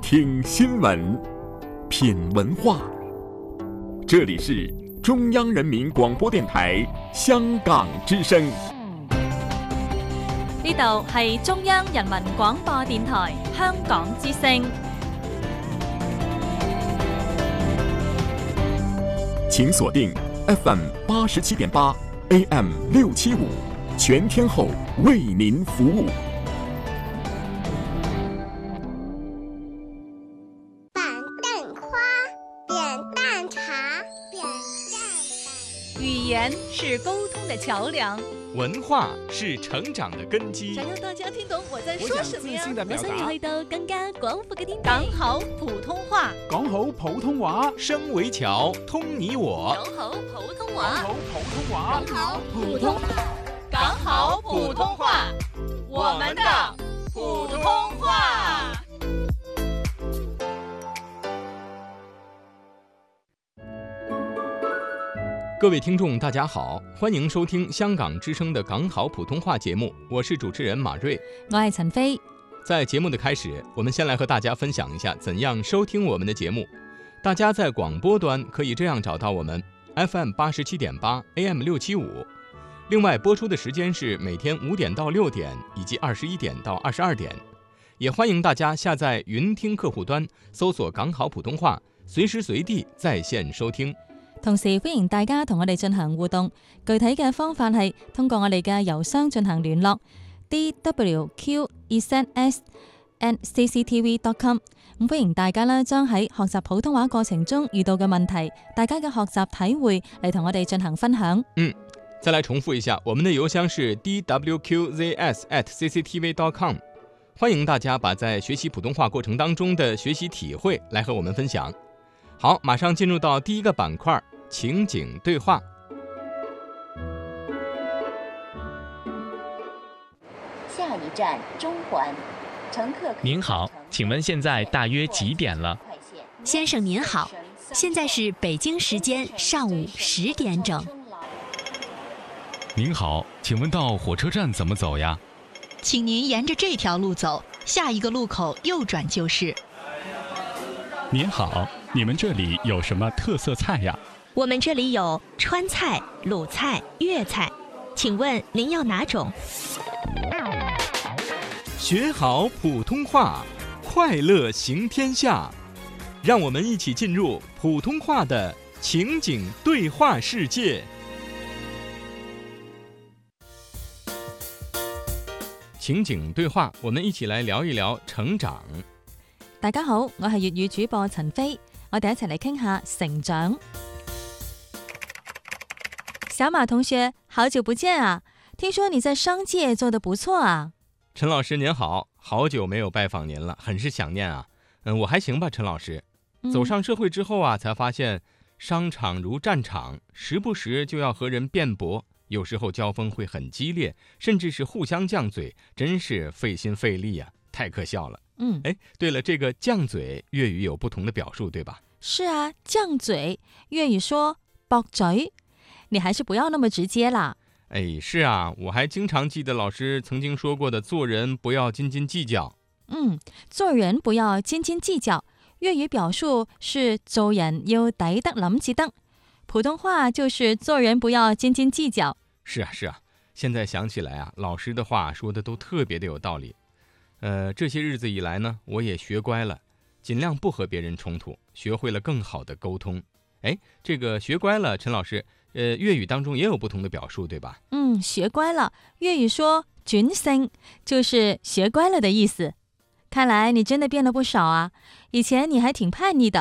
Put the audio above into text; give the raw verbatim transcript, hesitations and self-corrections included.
听新闻，品文化。这里是中央人民廣播電台香港之聲。 呢度係中央人民廣播電台香港之聲。 請鎖定 F M 八十七點八 A M 六七五，全天候為您服務。 板凳花，扁担茶，扁担。 語言是溝通的橋梁， 文化是成長的根基。 想讓大家聽懂我在說什麼呀？ 我想要去到更加廣闊嘅天地。 講好普通話， 講好普通話， 聲為橋，通你我。 講好普通話， 講好普通話， 講好普通話，講好普通話，我們的普通話。 各位聽眾大家好，歡迎收聽香港之聲的港好普通話節目，我是主持人馬瑞， 我係陳飛。 在節目的開始，我們先來和大家分享一下怎樣收聽我們的節目。大家在廣播端可以這樣找到我們 F M 八十七點八 A M 六七五，另外播出的時間是每天五點到六點以及二十一點到二十二點。也歡迎大家下載雲聽客戶端，搜索港好普通話，隨時隨地在線收聽。 同時歡迎大家同我哋進行互動，具體嘅方法係通過我哋嘅郵箱進行聯絡 d w q z s at c c t v dot com。 咁歡迎大家呢將喺學習普通話過程中遇到嘅問題，大家嘅學習體會嚟同我哋進行分享。 嗯，再來重複一下，我們的郵箱是 d w q z s at c c t v dot com。 歡迎大家把在學習普通話過程當中的學習體會來和我們分享。好，馬上進入到第一個板塊，情景對話。 下一站中環，乘客。 您好，請問現在大約幾點了？ 先生您好，現在是北京時間上午十點整。 您好，請問到火車站怎麼走呀？ 請您沿着這條路走，下一個路口右轉就是。 您好，你們這裡有什麼特色菜呀？ 我們這裡有川菜、魯菜、粵菜，請問您要哪種？ 學好普通話，快樂行天下。讓我們一起進入普通話的情景對話世界。情景對話，我們一起來聊一聊成長。 大家好，我係粵語主播陳飛，我哋一齊嚟傾下成長。小馬同學，好久不見啊！聽說你在商界做得不錯啊。 陳老師您好，好久沒有拜訪您了，很是想念啊。嗯，我還行吧，陳老師。走上社會之後啊，才發現商場如戰場，時不時就要和人辯駁，有時候交鋒會很激烈，甚至是互相犟嘴，真是費心費力啊，太可笑了。 嗯， 哎，對了，這個犟嘴粵語有不同的表述，對吧？ 是啊，犟嘴粵語說駁嘴，你還是不要那麼直接啦。 哎，是啊，我還經常記得老師曾經說過的，做人不要斤斤計較。 嗯，做人不要斤斤計較，粵語表述是做人要抵得諗至得，普通話就是做人不要斤斤計較。 是啊，是啊，現在想起來啊，老師的話說的都特別的有道理。呃，這些日子以來呢，我也學乖了，盡量不和別人衝突，學會了更好的溝通。哎，這個學乖了，陳老師，呃，粵語當中也有不同的表述，對吧？ 嗯，學乖了，粵語說轉性，就是學乖了的意思。看來你真的變了不少啊，以前你還挺叛逆的。